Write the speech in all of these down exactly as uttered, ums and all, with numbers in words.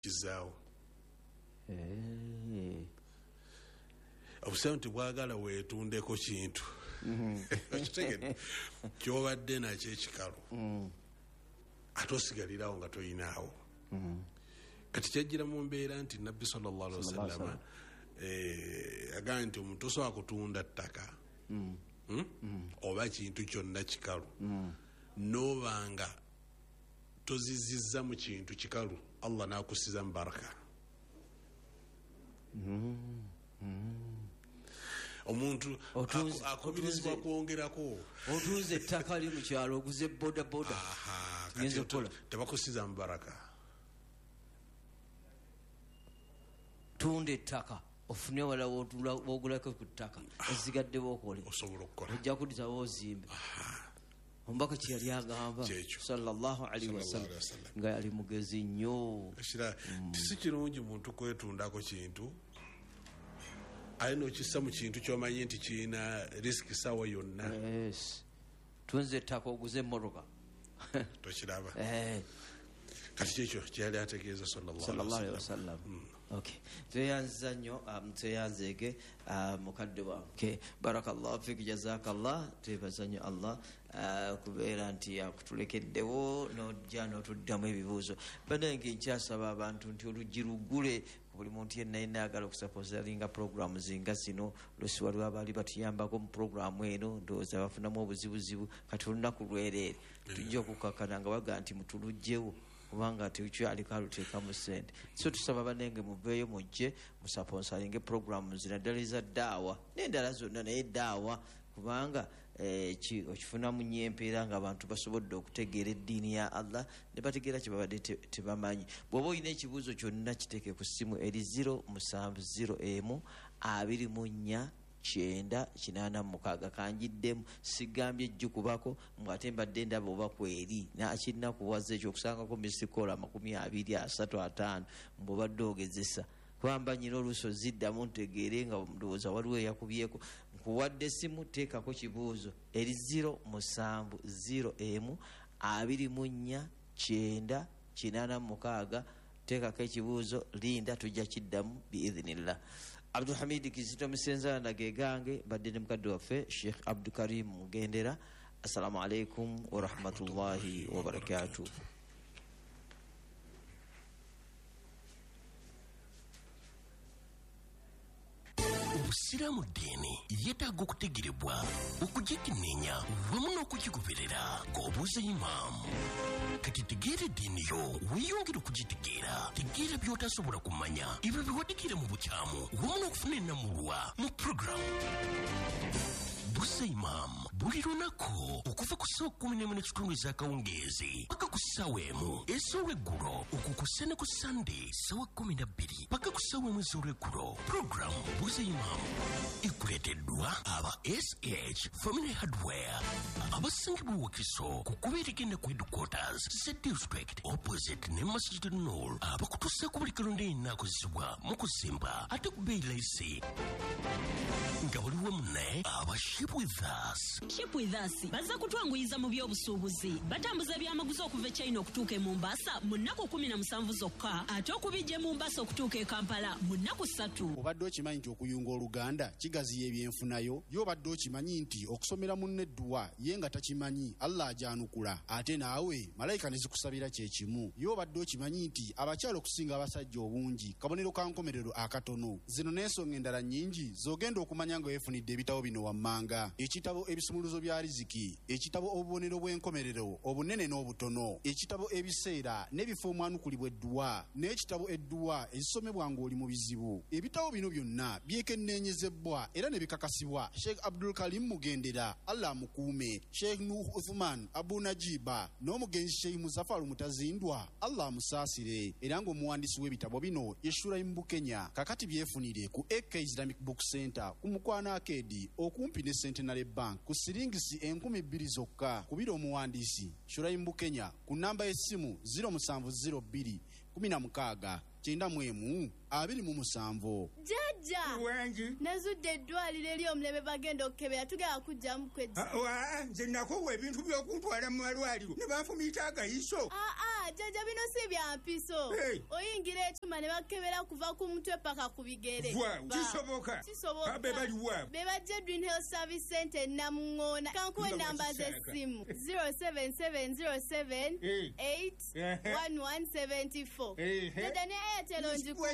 kizaawo eh obusenti bwagala weetundeko kintu kitegedde kyobadde nakyo ekikalu ate osigalirawo nga toyinaawo kati kyajjira mu mbeera nti nabbi sallallahu alaihi wasallam eh agamba nti omuntu osobola kutunda ttaka oba kintu kyonna kikalu nobanga tozizizza mu kintu kikalu Allah n'akusiza mu baraka omuntu akubirizibwa kwongerako otunze ettaka li mu kyalo oguze boda boda tebakusiza mu baraka tunda ettaka ofune wala wogulako ku ttaka ezigadde bokole osobola okukola ojja kuddiza wozimbe ombaka kyeyali agamba sallallahu alaihi wasallam nga yali mugezi nnyo ekira si kirungi muntu kwetundako kintu ayina okissa mu kintu kyomanyi nti kirina risiki sawa yonna. Yes. Tunze ettaka oguze emmotoka tokiraba eh kati kyekyo kyali ategeeza sallallahu alaihi wasallam. Okay, tweyanza nnyo tweyanzeege mukadde wange barakallahu fiki jazakallah twebaza nnyo Allah kubeera nti yakutulekeddewo n'ojja n'otuddamu ebibuuzo banange nkyasaba abantu nti oluggi luggule buli muntu yenna yenna ayagala okusapozalinga programu zinga zino olusi waliwo abaali batuyambako mu programu eno ndowooza bafunamu obuzibuzibu kati olunaku lwereere tujja okukakkana nga baga nti mutulugjewo kubanga tekyaliko aluteekamu ssente so tusaba banenge muveeyo mujje musaponsalinge programu zina ddala eza ddaawa n'endala zonna naye ddaawa kubanga okifunamu nnyo empeera nga abantu basobodde okutegeera eddiini ya Allah ne bategeera kye babadde tebamanyi bw'oba olina ekibuuzo kyonna kiteeke ku ssimu eri zero musanvu zero emu abiri mu nnya kyenda kinaana mukaaga kanjiddemu sigambye ejjukubako mwate mbadde ndaba oba kweri nakirina kuwaza ekyo okusangako misikola makumi abiri asatu ataano mbwobadde ogezesa kwamba nyina oluuso ziddamu ntegeere nga ndowooza waliwo eyakubyeko nkuwadde simu teekako kibuuzo eri zero musanvu zero emu abiri mu nnya kyenda kinaana mukaaga teekako ekibuuzo linda tujja kiddamu biidhinillah. Abdul Hamid Kizito Misenzana nagegange badde ne mukadde waffe Sheikh Abdul Karim Mugendera. Assalamu alaikum wa rahmatullahi wa barakatuh. Obusiraamu ddiini yeetaaga okutegerebwa okugikenneenya wamu n'okugigoberera ng'obuuza imaamu. Kati tegeera eddiini yo weeyongera okugitegeera tegeera by'otasobola kumanya ebyo biwadikira mu bukyamu wamu n'okufuna ennamulwa mu puroguramu Buuza Imam buli lunaku okuva ku ssaawa kkumi n'emu n'ekitundu ez'akawungeezi paka ku ssaawa emu ez'olweggulo okukussa ne ku Sunday ssaawa kkumi na bbiri paka ku ssaawa emu ez'olweggulo. Puroguramu Buuza Imam ekuleeteddwa aba S H Family Hardware abasangibwa Wakiso ku kubeera egenda ku headquarters Z District opposite ne Masjid Nur abakutuusaako buli kalonda yenna akozesebwa mu kuzimba ate ku bbeeyi layisi nga waliwo munne aba Ship with Us. Ship with Us baza kutwanguyiza mu by'obusuubuzi batambuza byamaguzi okuva e China okutuuka e Mombasa mu nnaku kumi na musanvu zokka ate okubijja e Mombasa okutuuka e Kampala mu nnaku ssatu. Obadde okimanyi nti okuyunga Oluganda kigaziya ebyenfunayo yo obadde okimanyi nti okusomera munne edduwa ye nga takimanyi Allah ajanukula ate naawe malayika ne zikusabira kye kimu. Yo obadde okimanyi nti abakyala okusinga abasajja obungi kabonero ka nkomerero akatono. Zino n'ensonga endala nnyingi z'ogenda okumanya nga weefunidde ebitabo bino wammanga. Ekitabo ebisumuluzo bya riziki, ekitabo obubonero bw'enkomerero obunene n'obutono, ekitabo ebiseera n'ebifo omwanukulibwa edduwa, n'ekitabo edduwa ezisomebwa ng'oli mu bizibu. Ebitabo bino byonna byekenneenyezebwa era ne bikakasibwa Sheikh Abdul Karim Mugendera Allah mukuume, Sheikh Nuh Uthman Abu Najiba n'omugenzi Sheikh Muzaffar Mutazindwa Allah musaasire era ng'omuwandiisi w'ebitabo bino Yeshura Mbukenya kakati byefunire ku A K Islamic Book Center ku Mukwana Arcade okumpi ne Centenary Bank ku siringisi enkumi bbiri zokka. Kubira omuwandiisi Shuraimbu Kenya ku namba y'essimu zero musanvu zero bbiri kumi na mukaaga kyenda mu emu abiri mu musanvu. Jajja wangi nazudde eddwaliro eri omulebe bagenda okukebera tugenda kujjamu kwejja. Nze nakowa ebintu by'okuntwala mu malwaliro ne banfumiita agayiso. Aa jjajja bino si bya mpiso oyingira ekyuma ne bakebera kuva ku mutwe paka ku bigere kisoboka kisoboka abe bali wa be bajje Dream Health Service Center Namungoona kankuwe namba z'essimu zero seven seven zero seven eight one one seven four jjajja ne Airtel onjikuwe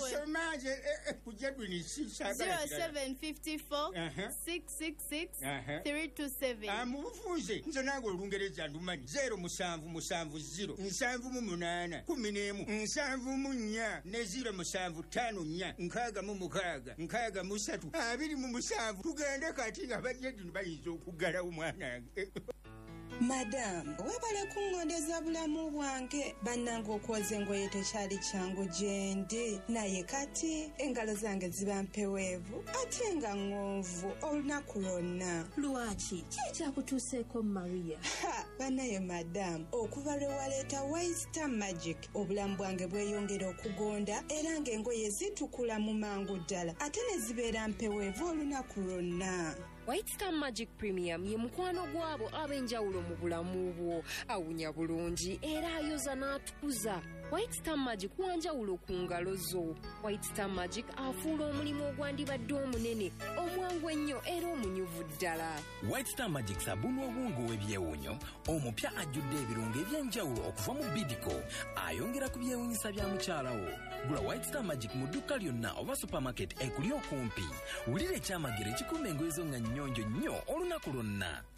zero seven five four six six six three two seven amubufunze nze nange olungereza ndumanyi zero musanvu musanvu zero nsanvu mu munaana kumi n'emu nsanvu mu nnya ne zero musanvu ttaano nnya nkaaga mu mukaaga nkaaga mu ssatu abiri mu musanvu tugende kati nga bajje dino bayinza okuggalawo mwanange. Madam, webale kungondeza bulamu bwange bannange okwoza engoye tekyali kyangu gyendi naye kati engalo zange ziba mpeweevu ate nga ŋŋonvu olunaku lwonna. Lwaki kikyakutuuseeko Maria? Bannaye madam, okuva lwe waleeta White Star Magic obulamu bwange bweyongera okugonda era ng'engoye zitukula mu mangu ddala ate ne zibeera mpeweevu olunaku lwonna. White Star Magic Premium ye mukwano gwabo ab'enjawulo mu bulamu bwo. Awunya bulungi era ayoza n'atukuza. White Star Magic wanjawulo ku ngalo zo. White Star Magic afuula omulimu ogwandibadde omunene omwangu ennyo era omunyuvu ddala. White Star Magic sabuni obwongo w'ebyewunyo omupya ajjudde ebirungo eby'enjawulo okuva mu Bidco ayongera ku byewunyisa bya mukyala wo. Gula White Star Magic mu dduka lyonna oba supermarket ekuli okumpi. Wulira ekyamagero ekikuuma engoye zo nga nnyonjo nnyo olunaku lwonna.